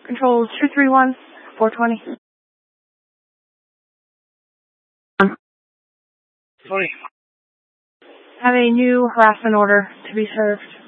Control 231, 420. 20. Have a new harassment order to be served.